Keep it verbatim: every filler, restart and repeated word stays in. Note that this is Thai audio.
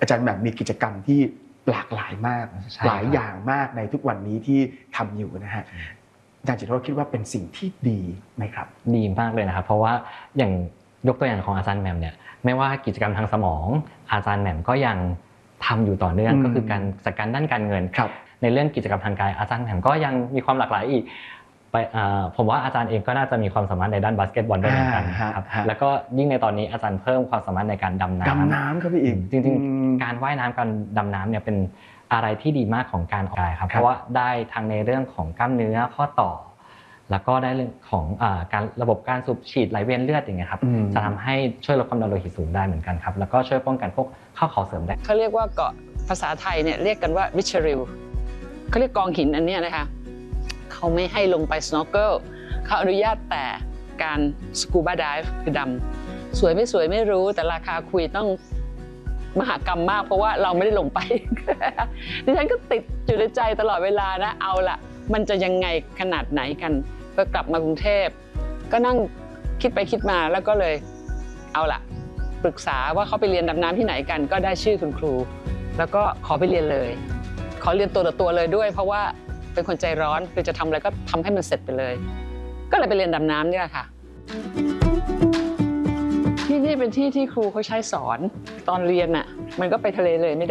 อาจารย์แหม่มมีกิจกรรมที่หลากหลายมากหลายอย่างมากในทุกวันนี้ที่ทำอยู่นะฮะอาจารย์จิตรโรจน์คิดว่าเป็นสิ่งที่ดีไหมครับดีมากเลยนะครับเพราะว่าอย่างยกตัวอย่างของอาจารย์แหม่มเนี่ยไม่ว่ากิจกรรมทางสมองอาจารย์แหม่มก็ยังทำอยู่ต่อเนื่องก็คือการจัดการด้านการเงินในเรื่องกิจกรรมทางกายอาจารย์แหม่มก็ยังมีความหลากหลายอีกไปผมว่าอาจารย์เองก็น่าจะมีความสามารถในด้านบาสเกตบอลด้วยเหมือนกันครับแล้วก็ยิ่งในตอนนี้อาจารย์เพิ่มความสามารถในการดำน้ำดำน้ำครับพี่อีกจริงๆการว่ายน้ำการดำน้ำเนี่ยเป็นอะไรที่ดีมากของการออกกำลังกายครับเพราะว่าได้ทั้งในเรื่องของกล้ามเนื้อข้อต่อแล้วก็ได้เรื่องของการระบบการสูบฉีดไหลเวียนเลือดอย่างเงี้ยครับจะทำให้ช่วยลดความดันโลหิตสูงได้เหมือนกันครับแล้วก็ช่วยป้องกันพวกข้อเข่าเสื่อมได้เขาเรียกว่าเกาะภาษาไทยเนี่ยเรียกกันว่าริชริลเขาเรียกกองหินอันนี้นะคะเขาไม่ให้ลงไป snorkel เขาอนุญาตแต่การ scuba dive คือดำสวยไม่สวยไม่รู้แต่ราคาคุยต้องมหากรรมมากเพราะว่าเราไม่ได้ลงไป ดิฉันก็ติดอยู่ในใจตลอดเวลานะเอาละมันจะยังไงขนาดไหนกันพอกลับมากรุงเทพก็นั่งคิดไปคิดมาแล้วก็เลยเอาละปรึกษาว่าเขาไปเรียนดำน้ำที่ไหนกันก็ได้ชื่อคุณครูแล้วก็ขอไปเรียนเลยขอเรียนตัวต่อตัวเลยด้วยเพราะว่าเป็นคนใจร้อนคือจะทำอะไรก็ทำให้มันเสร็จไปเลยก็เลยไปเรียนดำน้ำนี่แหละค่ะที่นี่เป็นที่ที่ครูเขาใช้สอนตอนเรียนน่ะมันก็ไปทะเลเลยไม่ได้